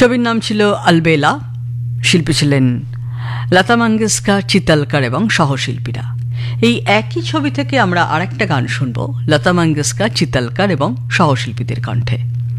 ছবির নাম ছিল আলবেলা। শিল্পী ছিলেন লতা মঙ্গেশকর, চিত্তলকর এবং সহশিল্পীরা। এই একই ছবি থেকে আমরা আরেকটা গান শুনব লতা মঙ্গেশকর, চিত্তলকর এবং সহশিল্পীদের কণ্ঠে।